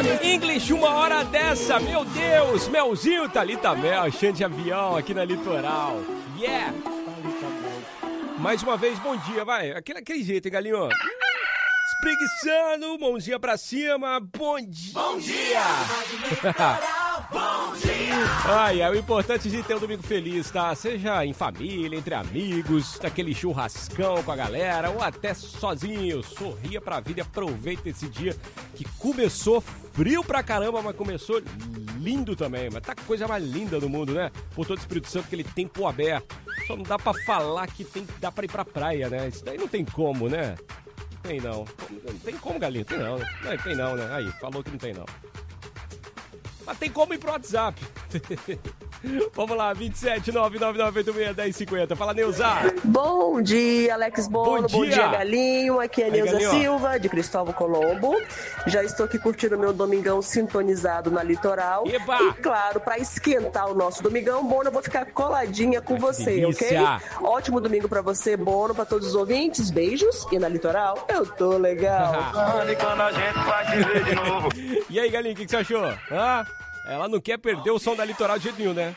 English, uma hora dessa, meu Deus, Melzinho, Thalita Mel, chante de avião aqui na Litoral. Yeah! Mais uma vez, bom dia, vai, aquele jeito, hein, galinho? Espreguiçando, mãozinha pra cima, bom dia! Bom dia! Bom dia! Ai, o importante é ter um domingo feliz, tá? Seja em família, entre amigos, naquele churrascão com a galera, ou até sozinho. Sorria pra vida e aproveita esse dia que começou frio pra caramba, mas começou lindo também. Mas tá coisa mais linda do mundo, né? Por todo o Espírito Santo, aquele tempo aberto. Só não dá pra falar que dá pra ir pra praia, né? Isso daí não tem como, né? Tem não. Não tem como, galinha? Tem não, né? Não, tem não, né? Aí, falou que não tem não. Mas tem como ir pro WhatsApp. Vamos lá, 27999861050. Fala, Neuza. Bom dia, Alex Bono. Bom dia, Galinho. Aqui é a Neuza Silva, de Cristóvão Colombo. Já estou aqui curtindo o meu domingão sintonizado na Litoral. Eba! E, claro, para esquentar o nosso domingão, Bono, eu vou ficar coladinha com você, delícia. ok? Ótimo domingo para você, Bono, para todos os ouvintes. Beijos. E na Litoral, eu tô legal. Quando a gente vai te ver de novo. E aí, Galinho, o que você achou? Ela não quer perder o som da Litoral de jeito nenhum, né?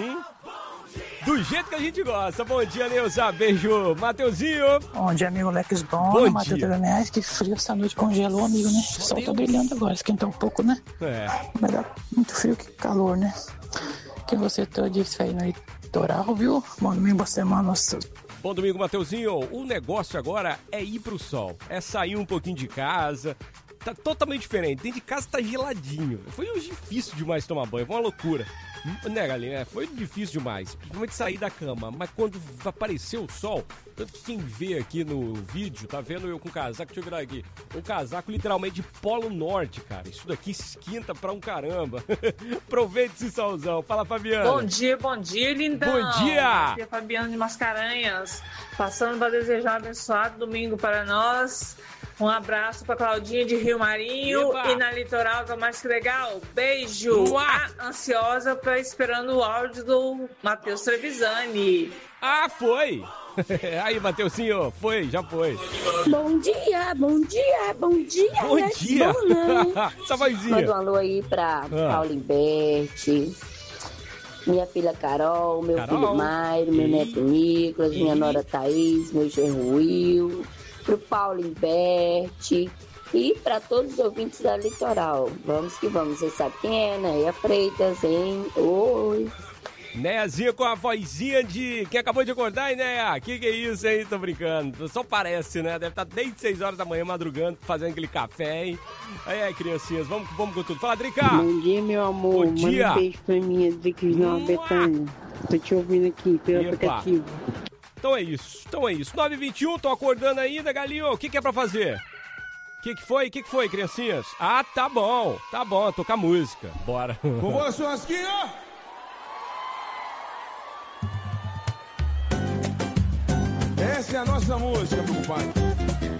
Do jeito que a gente gosta. Bom dia, Neuza. Beijo. Mateuzinho. Bom dia, amigo Alex Bono. Bom Matheus dia. Daniel. Que frio essa noite, congelou, amigo, né? O sol tá brilhando agora, esquentou um pouco, né? Vai dar muito frio que calor, né? Que você todo isso aí no litoral, viu? Bom domingo, boa semana. Nossa. Bom domingo, Mateuzinho. O negócio agora é ir pro sol. É sair um pouquinho de casa. Tá totalmente diferente. Dentro de casa tá geladinho. Foi difícil demais tomar banho. Foi uma loucura. Né, galinha? Foi difícil demais. Principalmente sair da cama. Mas quando apareceu o sol, tanto que quem vê aqui no vídeo, tá vendo eu com casaco, deixa eu virar aqui. Um casaco literalmente de Polo Norte, cara. Isso daqui esquenta pra um caramba. Aproveite esse solzão. Fala, Fabiana. Bom dia, lindão. Bom dia. Aqui é Fabiana de Mascarenhas. Passando para desejar um abençoado domingo para nós. Um abraço pra Claudinha de Rio Marinho. Eba. E na Litoral, tá mais que legal. Beijo. Ansiosa esperando o áudio do Matheus Trevisani. Foi. Aí, Mateuzinho, já foi. Bom dia. Bom dia. Essa vozinha. Manda um alô aí pra Paulo Bert, minha filha Carol, meu filho Mairo, meu neto Nicolas, minha nora Thaís, meu genro Will, pro Paulo Imberte e para todos os ouvintes da Litoral. Vamos que vamos, você sabe quem é, Néia Freitas, hein? Oi! Néazinha com a vozinha de quem acabou de acordar, hein, Néia? Que é isso, hein? Tô brincando. Só parece, né? Deve estar desde 6 horas da manhã madrugando, fazendo aquele café, hein? Aí, criancinhas, vamos com tudo. Fala, Drica! Bom dia, meu amor. Bom dia. Manda um beijo pra mim, Drica de Nova Betânia. Tô te ouvindo aqui pelo aplicativo. Então é isso. 9h21, tô acordando ainda, galinho. O que é pra fazer? O que foi, criancinhas? Tá bom, tocar música. Bora. Com você, churrasquinho! Essa é a nossa música, meu pai.